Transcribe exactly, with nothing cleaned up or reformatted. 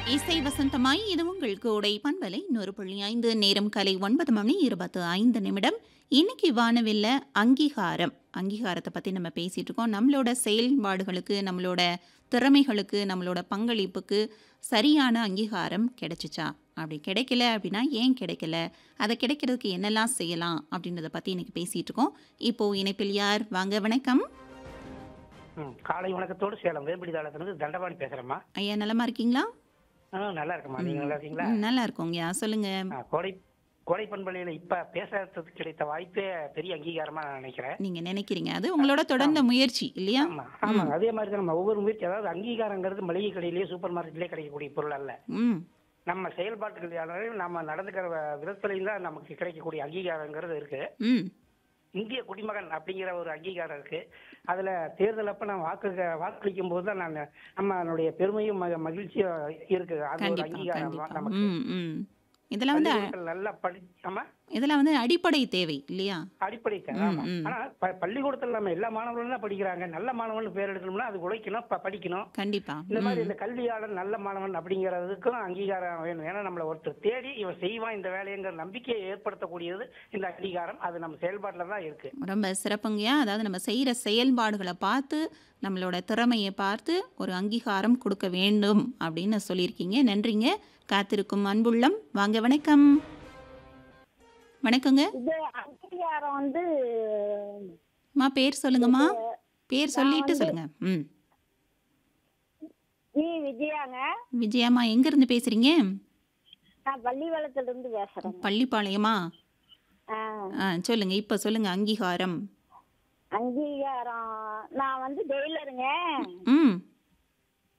இசை வசந்தமாய் இது உங்கள் கோடை பண்பலை நூறு புள்ளி ஐந்து நேரம் கலை ஒன்பது மணி இருபத்து ஐந்து நிமிடம். இன்னைக்கு வானவில்ல அங்கீகாரம் அங்கீகாரத்தை பற்றி நம்ம பேசிகிட்டு இருக்கோம். நம்மளோட செயல்பாடுகளுக்கு, நம்மளோட திறமைகளுக்கு, நம்மளோட பங்களிப்புக்கு சரியான அங்கீகாரம் கிடைச்சிச்சா? அப்படி கிடைக்கல அப்படின்னா ஏன் கிடைக்கல, அதை கிடைக்கிறதுக்கு என்னெல்லாம் செய்யலாம் அப்படின்றத பற்றி இன்னைக்கு பேசிகிட்டு இருக்கோம். இப்போது இணைப்பில் யார்? வாங்க, வணக்கம். ம், காலை வணக்கத்தோடு சேலம் வேம்படி தாளத்திலிருந்து தண்டபாணி பேசுறேம்மா. ஐயா, நலமா இருக்கீங்களா? ஆ, நல்லா இருக்கம்மா. நீங்க நல்லா இருக்கீங்களா? ம், நல்லா இருக்கோங்கய்யா, சொல்லுங்க. ஆ, கோடை கோடை பண்பலையில இப்ப பேசுறதுக்கு கிடைத்த வாய்ப்பே பெரிய அங்கீகாரமா நான் நினைக்கிறேன். நீங்க நினைக்கிறீங்க, அது உங்களோட தொடர்ந்த முயற்சி இல்லையா? ஆமா ஆமா அதே மாதிரி தான் நம்ம ஒவ்வொரு முயற்சி, அதாவது அங்கீகாரங்கிறது மளிகை கடையிலேயே சூப்பர் மார்க்கெட்லயே கிடைக்கக்கூடிய பொருள் அல்ல. ம் நம்ம செயல்பாட்டுகள் நம்ம நடந்துக்கிற விதத்துலையும் தான் நமக்கு கிடைக்கக்கூடிய அங்கீகாரங்கிறது இருக்கு. ம் இந்திய குடிமகன் அப்படிங்கிற ஒரு அங்கீகாரம் இருக்கு. அதுல தேர்தல் அப்ப நான் வாக்கு வாக்களிக்கும் போது தான் நான் நம்மளுடைய பெருமையும் ம- மகிழ்ச்சியும் இருக்கு. அது ஒரு கண்டிப்பா அங்கீகாரம் கண்டிப்பா. தான் நமக்கு. ம் ம் இதெல்லாம் வந்து பள்ளிக்கூடத்தில் நல்லா படி ஆமா இதெல்லாம் வந்து அடிப்படை தேவை இல்லையா? அடிப்படை தேவை. ம் ஆமா. ம் ஆனா ப- பள்ளிக்கூடத்துல நம்ம எல்லா மாணவர்களும் தான் படிக்கிறாங்க. நல்ல மாணவன் பேர் எடுக்கணும்னா அது உழைக்கணும், ப- படிக்கணும். கண்டிப்பா. இந்த மாதிரி ம் இந்த கல்வியாளர் நல்ல மாணவன் அப்படிங்கறதுக்கும் அங்கீகாரம் வேணும். ஏன்னா நம்மள ஒருத்தர் தேடி இவன் செய்வான் இந்த வேலைங்கிற நம்பிக்கையை ஏற்படுத்தக்கூடியது இந்த அங்கீகாரம். அது நம்ம செயல்பாட்டுல தான் இருக்கு. ரொம்ப சிறப்புங்கய்யா. அதாவது நம்ம செய்கிற செயல்பாடுகளை பார்த்து, நம்மளோட திறமையை பார்த்து ஒரு அங்கீகாரம் கொடுக்க வேண்டும் அப்படின்னு சொல்லியிருக்கீங்க. நன்றிங்க. காத்திருக்கும் அன்புள்ளம். வாங்க, வணக்கம். வணக்கங்க. இது அங்கீகாரம் வந்து அம்மா, பேர் சொல்லுங்கம்மா. பேர் நான் சொல்லிட்டு வந்து சொல்லுங்க. ம் வி விஜயாங்க. விஜயாம்மா, எங்கேருந்து பேசுகிறீங்க? நான் பள்ளிவளத்துல இருந்து பேசுறேங்க. பள்ளிப்பாளையமா? ஆ, ஆ, சொல்லுங்க. இப்போ சொல்லுங்க அங்கீகாரம். அங்கீகாரம் நான் வந்து டெய்லருங்க. ம்